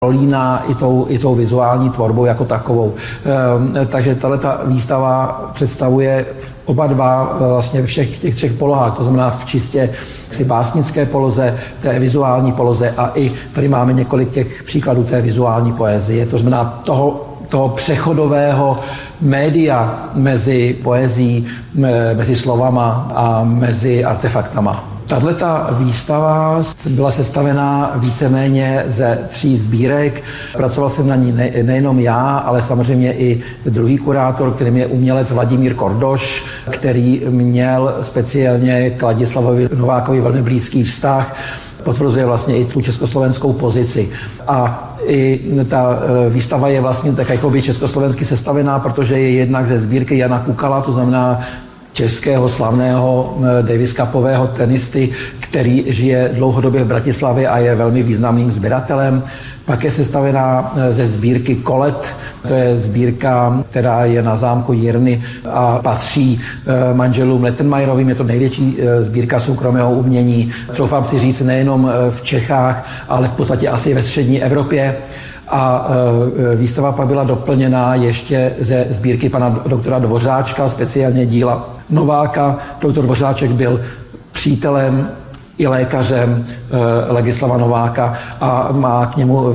prolíná i tou vizuální tvorbou jako takovou. Takže tato výstava představuje oba dva vlastně všech těch třech polohách, to znamená v čistě básnické poloze, té vizuální poloze a i tady máme několik těch příkladů té vizuální poezie, to znamená toho přechodového média mezi poezí, mezi slovama a mezi artefaktama. Tato výstava byla sestavená víceméně ze 3 sbírek. Pracoval jsem na ní nejenom já, ale samozřejmě i druhý kurátor, kterým je umělec Vladimír Kordoš, který měl speciálně k Ladislavovi Novákovi velmi blízký vztah. Potvrzuje vlastně i tu československou pozici. A i ta výstava je vlastně tak jakoby československy sestavená, protože je jednak ze sbírky Jana Kukala, to znamená českého slavného Davis Cupového tenisty, který žije dlouhodobě v Bratislavě a je velmi významným sběratelem. Pak je sestavená ze sbírky Kolet, to je sbírka, která je na zámku Jirny a patří manželům Lettenmajerovým, je to největší sbírka soukromého umění. Troufám si říct nejenom v Čechách, ale v podstatě asi ve střední Evropě. A výstava pak byla doplněna ještě ze sbírky pana doktora Dvořáčka, speciálně díla Nováka. Doktor Dvořáček byl přítelem i lékařem Ladislava Nováka a má k němu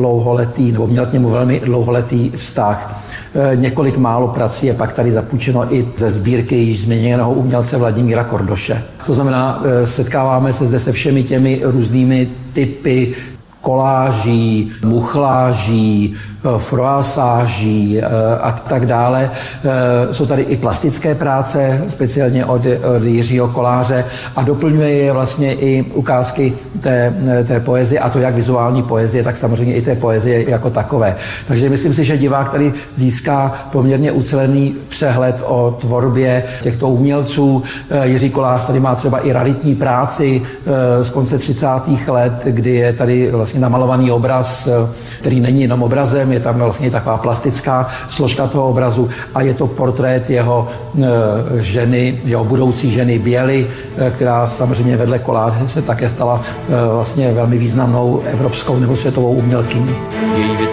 měl k němu velmi dlouholetý vztah. Několik málo prací je pak tady zapůjčeno i ze sbírky již změněného umělce Vladimíra Kordoše. To znamená, setkáváme se zde se všemi těmi různými typy koláží, muchláží, froasáží a tak dále. Jsou tady i plastické práce, speciálně od Jiřího Koláře a doplňuje je vlastně i ukázky té poezie, a to jak vizuální poezie, tak samozřejmě i té poezie jako takové. Takže myslím si, že divák tady získá poměrně ucelený přehled o tvorbě těchto umělců. Jiří Kolář tady má třeba i raritní práci z konce 30. let, kdy je tady vlastně namalovaný obraz, který není jenom obrazem, je tam vlastně taková plastická složka toho obrazu a je to portrét jeho ženy, jeho budoucí ženy Běly, která samozřejmě vedle Koláře se také stala vlastně velmi významnou evropskou nebo světovou umělkyní.